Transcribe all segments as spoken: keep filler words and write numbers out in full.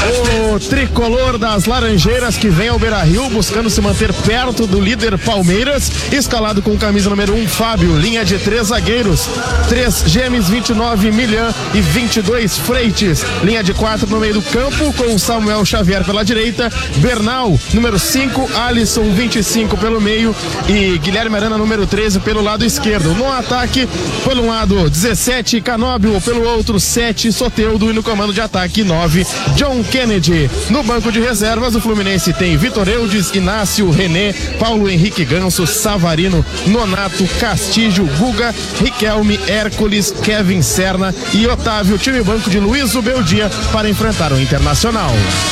O tricolor das Laranjeiras que vem ao Beira-Rio buscando se manter perto do líder Palmeiras, escalado com camisa número um, Fábio, linha de três zagueiros, três Gêmeos, vinte e nove, Milhã e vinte e dois, Freites, linha de quatro no meio do campo com Samuel Xavier pela direita, Bernal, número cinco, Alisson, vinte e cinco pelo meio e Guilherme Arana, número treze pelo lado esquerdo. No ataque, pelo lado dezessete, Canóbio, pelo outro sete, Soteldo e no comando de ataque nove, John Kennedy. No banco de reservas, o Fluminense tem Vitor Eudes, Inácio, René, Paulo Henrique Ganso, Savarino, Nonato, Castilho, Guga, Riquelme, Hércules, Kevin Serna e Otávio. Time banco de Luiz Ubeldia para enfrentar o Internacional.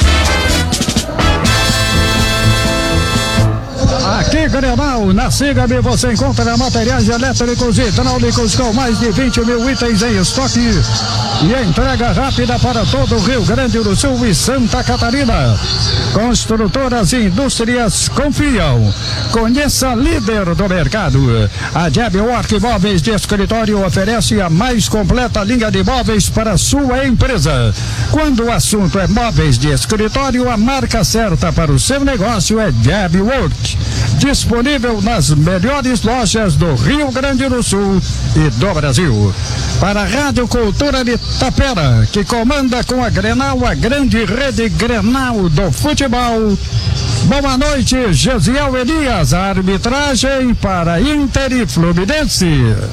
Aqui, Grenal, na Siga-me você encontra materiais elétricos e hidráulicos com mais de vinte mil itens em estoque e entrega rápida para todo o Rio Grande do Sul e Santa Catarina. Construtoras e indústrias confiam. Conheça a líder do mercado. A Jeb Work Móveis de Escritório oferece a mais completa linha de móveis para a sua empresa. Quando o assunto é móveis de escritório, a marca certa para o seu negócio é Jeb Work. Disponível nas melhores lojas do Rio Grande do Sul e do Brasil. Para a Rádio Cultura de Tapera, que comanda com a Grenal a grande rede Grenal do futebol. Boa noite, Gesiel Elias, a arbitragem para Inter e Fluminense.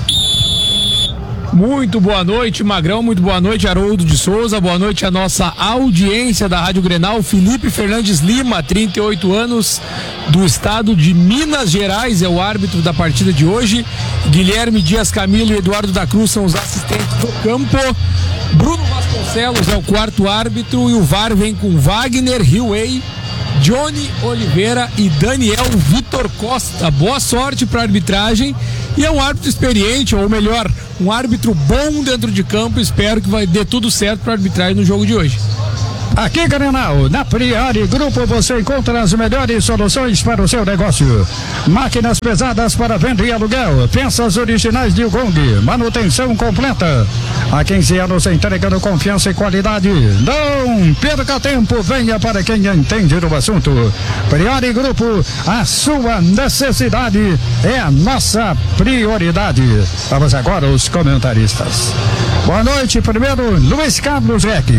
Muito boa noite, Magrão, muito boa noite, Haroldo de Souza, boa noite à nossa audiência da Rádio Grenal. Felipe Fernandes Lima, trinta e oito anos, do estado de Minas Gerais, é o árbitro da partida de hoje. Guilherme Dias Camilo e Eduardo da Cruz são os assistentes do campo. Bruno Vasconcelos é o quarto árbitro e o V A R vem com Wagner Hillway, Johnny Oliveira e Daniel Vitor Costa. Boa sorte para a arbitragem. E é um árbitro experiente, ou melhor, um árbitro bom dentro de campo. Espero que vai dar tudo certo para a arbitragem no jogo de hoje. Aqui, Grenal, na Priori Grupo você encontra as melhores soluções para o seu negócio. Máquinas pesadas para venda e aluguel, peças originais de Gong, manutenção completa. Há quinze anos entregando confiança e qualidade. Não perca tempo, venha para quem entende do assunto. Priori Grupo, a sua necessidade é a nossa prioridade. Vamos agora os comentaristas. Boa noite, primeiro Luiz Carlos Reck.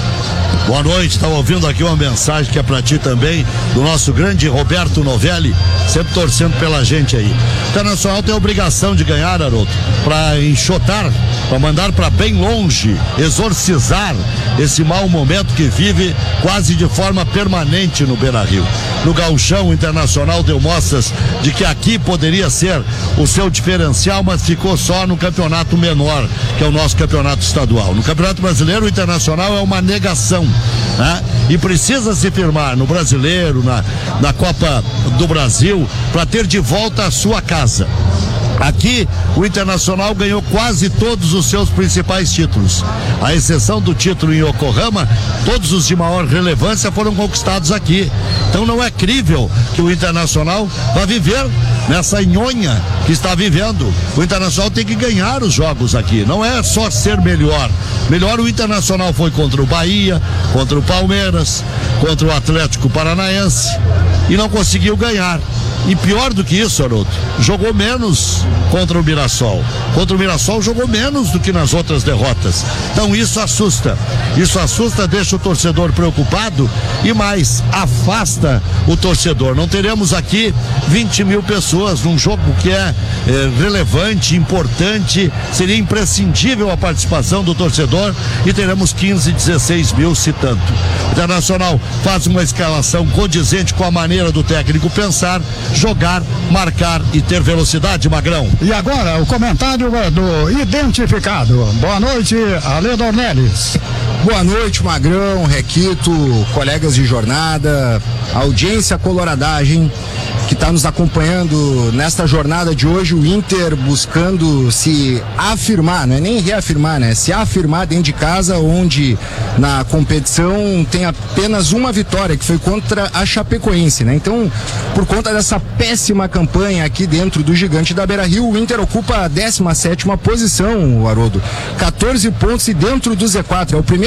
Boa noite, estava ouvindo aqui uma mensagem que é para ti também, do nosso grande Roberto Novelli, sempre torcendo pela gente aí. O Internacional tem a obrigação de ganhar, Haroldo, para enxotar, para mandar para bem longe, exorcizar esse mau momento que vive quase de forma permanente no Beira-Rio. No Gauchão, o Internacional deu mostras de que aqui poderia ser o seu diferencial, mas ficou só no campeonato menor, que é o nosso campeonato estadual. No Campeonato Brasileiro, o Internacional é uma negação, né? E precisa se firmar no Brasileiro, na, na Copa do Brasil, para ter de volta a sua casa. Aqui, o Internacional ganhou quase todos os seus principais títulos. À exceção do título em Yokohama, todos os de maior relevância foram conquistados aqui. Então não é crível que o Internacional vá viver nessa nhonha que está vivendo. O Internacional tem que ganhar os jogos aqui, não é só ser melhor. Melhor o Internacional foi contra o Bahia, contra o Palmeiras, contra o Atlético Paranaense e não conseguiu ganhar. E pior do que isso, Haroldo, jogou menos contra o Mirassol. Contra o Mirassol jogou menos do que nas outras derrotas. Então isso assusta. Isso assusta, deixa o torcedor preocupado e mais, afasta o torcedor. Não teremos aqui vinte mil pessoas num jogo que é, é relevante, importante, seria imprescindível a participação do torcedor e teremos quinze, dezesseis mil se tanto. O Internacional faz uma escalação condizente com a maneira do técnico pensar, jogar, marcar e ter velocidade, Magrão. E agora o comentário do identificado. Boa noite, Ale Dornelles. Boa noite, Magrão, Requito, colegas de jornada, audiência coloradagem que está nos acompanhando nesta jornada de hoje. O Inter buscando se afirmar, não é nem reafirmar, né? Se afirmar dentro de casa, onde na competição tem apenas uma vitória, que foi contra a Chapecoense, né? Então, por conta dessa péssima campanha aqui dentro do Gigante da Beira-Rio, o Inter ocupa a décima sétima posição, Haroldo. quatorze pontos e dentro do Z quatro. É o primeiro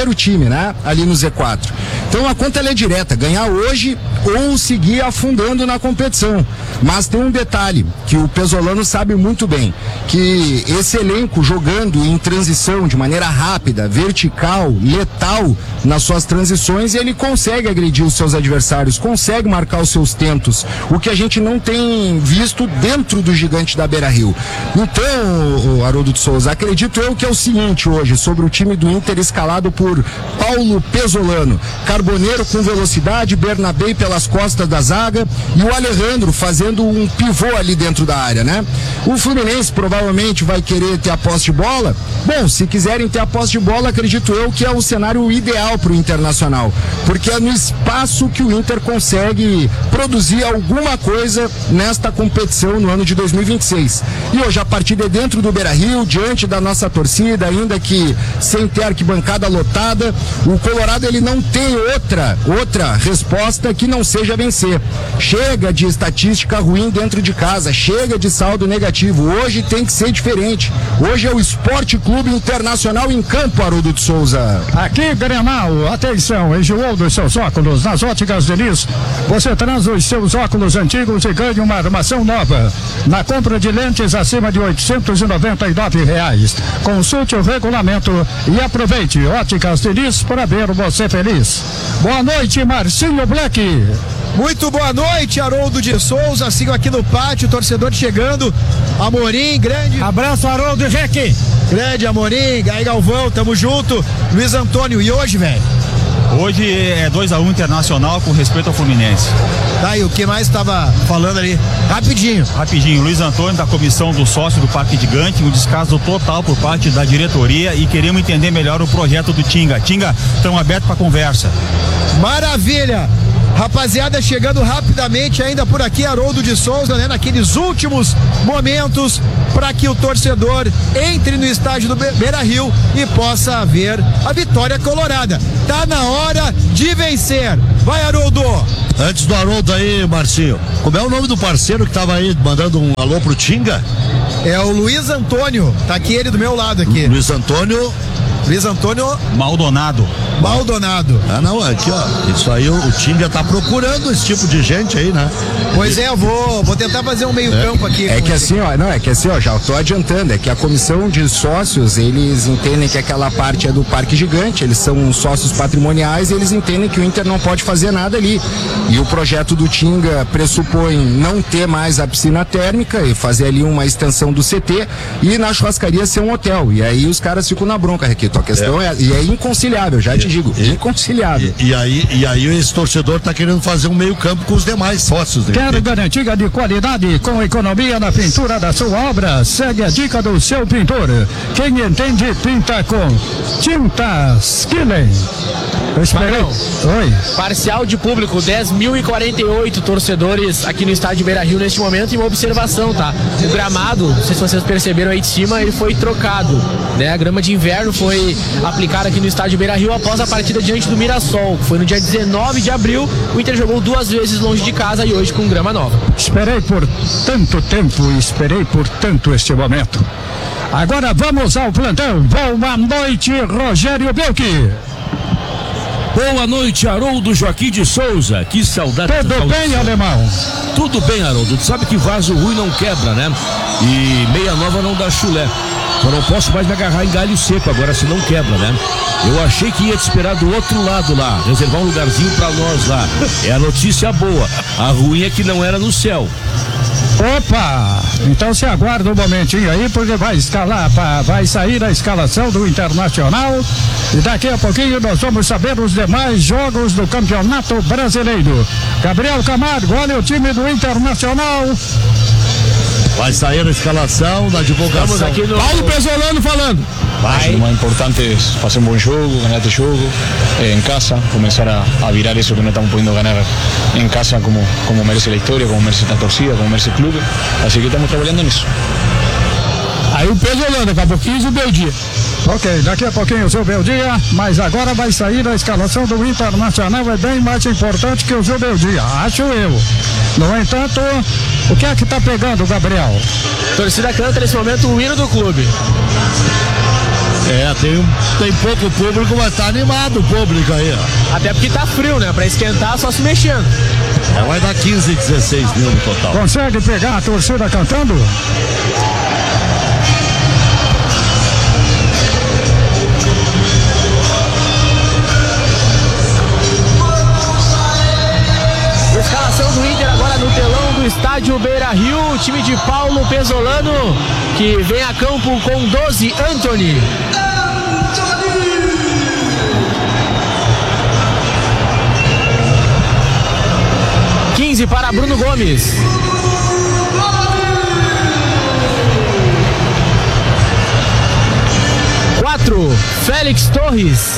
primeiro time, né? Ali no Z quatro. Então a conta ela é direta, ganhar hoje ou seguir afundando na competição. Mas tem um detalhe que o Pesolano sabe muito bem, que esse elenco jogando em transição de maneira rápida, vertical, letal nas suas transições, ele consegue agredir os seus adversários, consegue marcar os seus tentos, o que a gente não tem visto dentro do gigante da Beira-Rio. Então, Haroldo de Souza, acredito eu que é o seguinte hoje, sobre o time do Inter escalado por Paulo Pesolano, Carboneiro com velocidade, Bernabé pelas costas da zaga e o Alejandro fazendo um pivô ali dentro da área, né? O Fluminense provavelmente vai querer ter a posse de bola. Bom, se quiserem ter a posse de bola, acredito eu que é o cenário ideal para o Internacional, porque é no espaço que o Inter consegue produzir alguma coisa nesta competição no ano de dois mil e vinte e seis. E hoje a partida é dentro do Beira-Rio, diante da nossa torcida, ainda que sem ter arquibancada lotada. O Colorado ele não tem outra, outra resposta que não seja vencer. Chega de estatística ruim dentro de casa, chega de saldo negativo. Hoje tem que ser diferente. Hoje é o Esporte Clube Internacional em campo, Haroldo de Souza. Aqui, Grenal, atenção, enjoou dos seus óculos nas Óticas Diniz. Você traz os seus óculos antigos e ganha uma armação nova. Na compra de lentes acima de oitocentos e noventa e nove reais. Consulte o regulamento e aproveite Óticas Diniz para ver você feliz. Boa noite, Marcinho Black. Muito boa noite, Haroldo de Souza. Sigo aqui no pátio, torcedor chegando. Amorim, grande. Abraço, Haroldo e Reque. Grande Amorim, aí Galvão, tamo junto. Luiz Antônio, e hoje, velho? Hoje é dois a um Internacional com respeito ao Fluminense. Tá, e o que mais estava falando ali? Rapidinho. Rapidinho, Luiz Antônio da comissão do sócio do Parque Gigante, um descaso total por parte da diretoria e queremos entender melhor o projeto do Tinga. Tinga, estão abertos para conversa. Maravilha! Rapaziada, chegando rapidamente ainda por aqui, Haroldo de Souza, né? Naqueles últimos momentos para que o torcedor entre no estádio do Beira-Rio e possa ver a vitória colorada. Tá na hora de vencer. Vai, Haroldo! Antes do Haroldo aí, Marcinho, como é o nome do parceiro que tava aí mandando um alô pro Tinga? É o Luiz Antônio, tá aqui ele do meu lado aqui. Luiz Antônio... Luiz Antônio Maldonado. Maldonado. Ah, não, aqui, ó. Isso aí, o, o Tinga tá procurando esse tipo de gente aí, né? Pois é, eu vou, vou tentar fazer um meio-campo é, aqui. É que assim, ó, não, é que assim, ó, já tô adiantando, é que a comissão de sócios, eles entendem que aquela parte é do Parque Gigante, eles são sócios patrimoniais e eles entendem que o Inter não pode fazer nada ali. E o projeto do Tinga pressupõe não ter mais a piscina térmica e fazer ali uma extensão do C T e na churrascaria ser um hotel. E aí os caras ficam na bronca, Requito. A questão é, é, e é inconciliável, já e, te digo, e, inconciliável. E, e, aí, e aí esse torcedor tá querendo fazer um meio campo com os demais sócios. Quer garantia de qualidade com economia na pintura da sua obra? Segue a dica do seu pintor. Quem entende, pinta com Tintas Killen. Magrão, Oi. Parcial de público, dez mil e quarenta e oito torcedores aqui no estádio Beira-Rio neste momento. E uma observação, tá? O gramado, não sei se vocês perceberam aí de cima, ele foi trocado, né? A grama de inverno foi aplicada aqui no estádio Beira-Rio após a partida diante do Mirassol. Foi no dia dezenove de abril, o Inter jogou duas vezes longe de casa e hoje com grama nova. Esperei por tanto tempo, esperei por tanto este momento. Agora vamos ao plantão. Boa noite, Rogério Belchi. Boa noite, Haroldo Joaquim de Souza. Que saudade. Tudo bem, alemão? Tudo bem, Haroldo. Tu sabe que vaso ruim não quebra, né? E meia nova não dá chulé. Eu não posso mais me agarrar em galho seco agora, se não quebra, né? Eu achei que ia te esperar do outro lado lá, reservar um lugarzinho pra nós lá. É a notícia boa. A ruim é que não era no céu. Opa! Então se aguarda um momentinho aí, porque vai escalar, vai sair a escalação do Internacional e daqui a pouquinho nós vamos saber os demais jogos do Campeonato Brasileiro. Gabriel Camargo, olha o time do Internacional. Vai sair a escalação da divulgação. Aqui no... Paulo Pesolano falando. Vai. O mais importante é fazer um bom jogo, ganhar este jogo eh, em casa, começar a, a virar isso que não estamos podendo ganhar em casa como, como merece a história, como merece a torcida, como merece o clube. Assim que estamos trabalhando nisso. Aí o Pesolano, daqui a pouquinho o Beldia. Ok, daqui a pouquinho o seu Beldia, mas agora vai sair a escalação do Internacional, é bem mais importante que o seu Beldia, acho eu. No entanto, o que é que tá pegando, Gabriel? A torcida canta nesse momento o hino do clube. É, tem, um, tem pouco público, mas tá animado o público aí, ó. Até porque tá frio, né? Pra esquentar, só se mexendo. É, vai dar quinze, dezesseis mil no total. Consegue pegar a torcida cantando? Escalação do Inter agora no telão do estádio Beira-Rio, o time de Paulo Pesolano, que vem a campo com doze, Antony. quinze para Bruno Gomes. quatro, Félix Torres.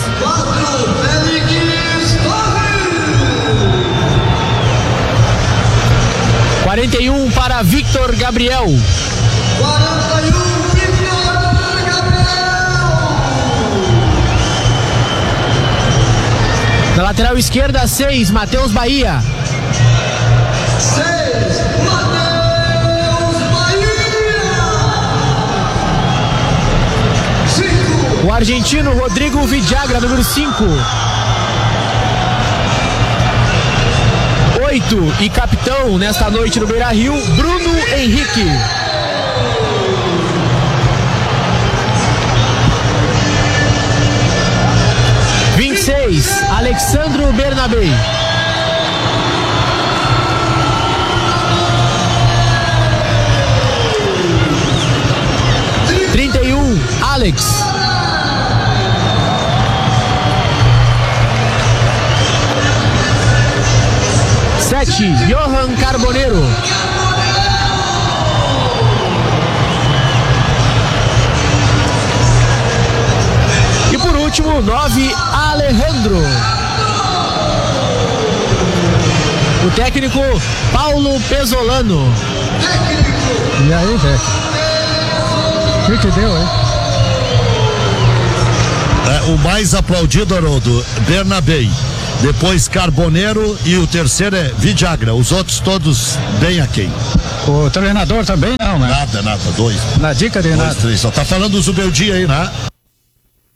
quarenta e um para Victor Gabriel. Na lateral esquerda, seis, Matheus Bahia. O argentino Rodrigo Villagra, número cinco. oito e capitão nesta noite no Beira-Rio, Bruno Henrique. vinte e seis, Alexandro Bernabé. trinta e um, Alex. sete, Johan Carboneiro. E por último, nove, Alejandro. O técnico Paulo Pesolano. E aí, velho? O que que deu, hein? É, o mais aplaudido, Haroldo, Bernabé. Depois Carboneiro e o terceiro é Villagra. Os outros todos bem aquém. O treinador também não, né? Nada, nada. Dois. Na dica de Dois, nada. três. Só tá falando do Zubeldia aí, né?